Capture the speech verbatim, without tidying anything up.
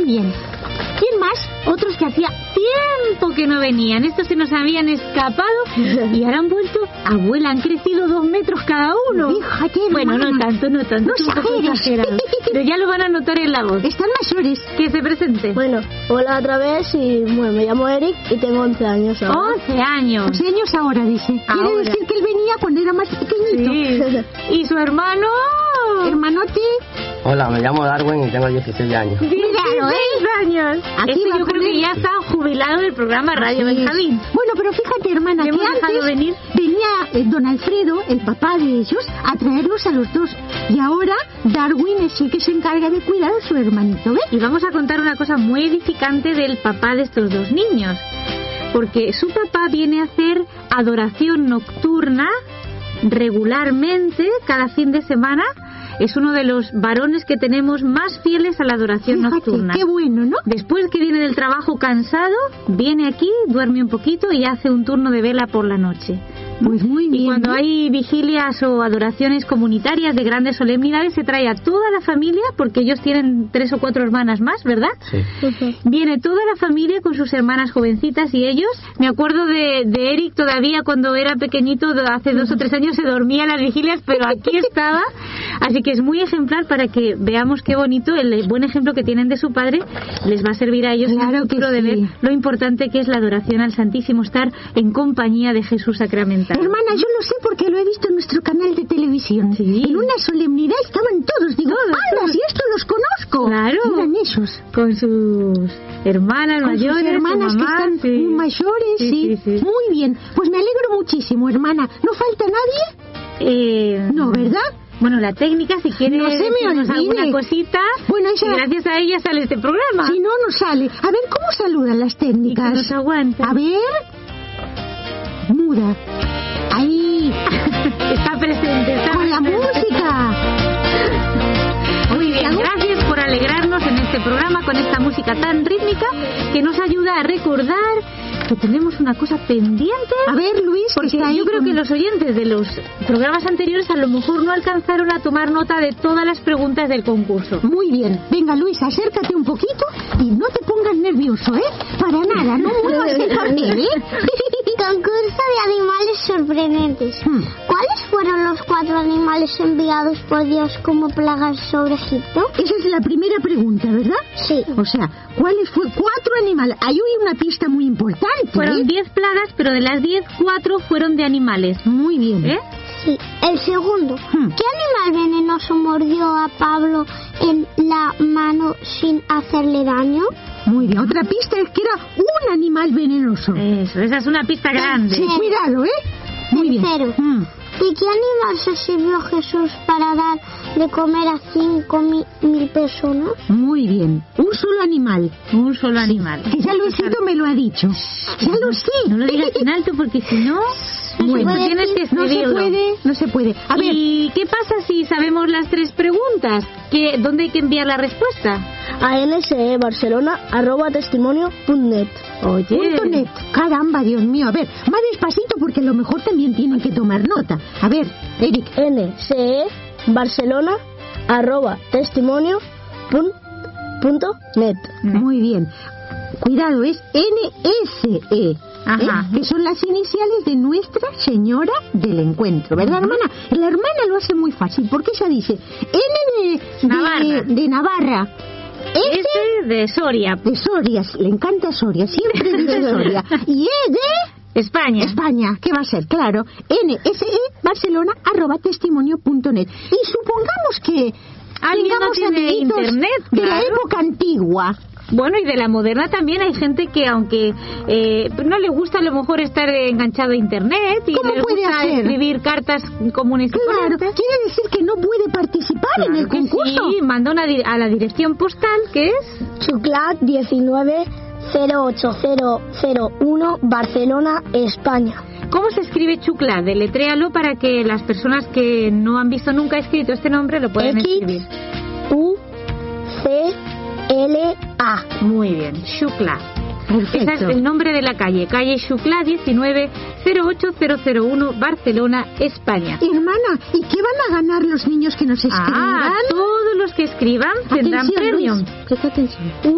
bien. ¿Quién más? Otros que hacía tiempo que no venían. Estos se nos habían escapado y ahora han vuelto. Abuela, han crecido dos metros cada uno. Fíjate, bueno, hermana. no tanto, no tanto. No es un poco exageres. exagerado. Pero ya lo van a notar en la voz. Están mayores. Que se presente. Bueno, hola otra vez y bueno, me llamo Eric y tengo once años ahora. once años. once años ahora, dice. Quiere Ahora. decir que él venía cuando era más pequeñito. Sí. ¿Y su hermano? Hermanote. Hola, me llamo Darwin y tengo dieciséis años. Claro, dieciséis años. Aquí Este va a yo creo poner- que ya está jubilado del programa Radio Así es. Benjamín. Bueno, pero fíjate, hermana, ¿Le que hemos dejado antes venir? venía eh, don Alfredo, el papá de ellos, a traerlos a los dos. Y ahora Darwin es el que se encarga de cuidar a su hermanito, ¿ves? Y vamos a contar una cosa muy edificante del papá de estos dos niños. Porque su papá viene a hacer adoración nocturna regularmente, cada fin de semana. Es uno de los varones que tenemos más fieles a la adoración Fíjate, nocturna. qué bueno, ¿no? Después que viene del trabajo cansado, viene aquí, duerme un poquito y hace un turno de vela por la noche. Pues muy bien. Y cuando ¿no? hay vigilias o adoraciones comunitarias de grandes solemnidades, se trae a toda la familia, porque ellos tienen tres o cuatro hermanas más, ¿verdad? Sí. Viene toda la familia con sus hermanas jovencitas y ellos. Me acuerdo de, de Eric todavía cuando era pequeñito, hace dos o tres años se dormía en las vigilias, pero aquí estaba. Así que es muy ejemplar para que veamos qué bonito, el buen ejemplo que tienen de su padre les va a servir a ellos en Claro el futuro que de sí. ver lo importante que es la adoración al Santísimo, estar en compañía de Jesús sacramentado. Hermana, yo lo sé porque lo he visto en nuestro canal de televisión. Sí. En una solemnidad estaban todos. Digo, Todos, anda, todos. si esto los conozco. Claro. Eran esos. Con sus hermanas Con mayores, sus hermanas su que mamá, están sí. muy mayores, Sí, sí. sí, sí. Muy bien. Pues me alegro muchísimo, hermana. ¿No falta nadie? Eh, No, ¿verdad? Bueno, la técnica, si quiere No se me decirnos olvide. alguna cosita, Bueno, esa- y gracias a ella sale este programa. Si no, no sale. A ver, ¿cómo saludan las Y que técnicas? nos aguanta. A ver. Muda. Ahí. Está presente, está Con la presente. música. Muy bien, gracias por alegrarnos en este programa con esta música tan rítmica que nos ayuda a recordar que tenemos una cosa pendiente. A ver, Luis, que Porque está ahí yo creo con- que los oyentes de los programas anteriores a lo mejor no alcanzaron a tomar nota de todas las preguntas del concurso. Muy bien. Venga, Luis, acércate un poquito y no te pongas nervioso, ¿eh? Para nada, no muevas el papel, ¿eh? Concurso de animales sorprendentes. Hmm. ¿Cuáles fueron los cuatro animales enviados por Dios como plagas sobre Egipto? Esa es la primera pregunta, ¿verdad? Sí. O sea, ¿cuáles fue cuatro animales? Hay hoy una pista muy importante. Fueron ¿eh? diez plagas, pero de las diez, cuatro fueron de animales. Muy bien. ¿Eh? Sí. El segundo. Hmm. ¿Qué animal venenoso mordió a Pablo en la mano sin hacerle daño? Muy bien. Otra pista es que era un animal venenoso. Eso, esa es una pista grande. Sí, cuidado, ¿eh? Muy bien. Tercero. Hmm. ¿De qué animal se sirvió Jesús para dar de comer a cinco mi- mil personas? Muy bien. Un solo animal. Un solo animal. Que ya Luisito me lo ha dicho. Ya lo sé. No lo digas en alto porque si no, Bueno, tú tienes que no se escribirlo. puede, no se puede. A ver, ¿Y qué pasa si sabemos las tres preguntas? ¿Qué, ¿Dónde hay que enviar la respuesta? A nsebarcelona arroba testimonio punto net. Oye, punto net. Caramba, Dios mío. A ver, más despacito porque a lo mejor también tienen que tomar nota. A ver, Eric. nsebarcelona arroba testimonio punto net. Muy bien. Cuidado, es N S E. Ajá. ¿eh? Que son las iniciales de Nuestra Señora del Encuentro, ¿verdad, hermana? La hermana lo hace muy fácil, porque ella dice N de Navarra. de, de Navarra, S Este de Soria, de Soria, le encanta Soria, siempre dice Soria, y E de España. España, ¿qué va a ser? Claro, N S E Barcelona arroba testimonio punto net. Y supongamos que Alguien no tengamos tiene amiguitos internet, de la claro. época antigua. Bueno, y de la moderna también hay gente que, aunque eh, no le gusta a lo mejor estar enganchado a internet y ¿Cómo le puede gusta hacer? escribir cartas comunes y Claro, corrientes, quiere decir que no puede participar claro en el que concurso. sí, manda una di- a la dirección postal que es Chuclat diecinueve cero ocho cero cero uno Barcelona, España. ¿cómo se escribe Chuclá? Deletréalo para que las personas que no han visto nunca escrito este nombre lo puedan X escribir. U C L A. Muy bien, Chuclá. Ese es Perfecto. el nombre de la calle, calle Chuclá diecinueve cero ocho cero cero uno Barcelona, España. Hermana, ¿y qué van a ganar los niños que nos escriban? Ah, todos los que escriban tendrán Atención, premio. Luis, presta atención.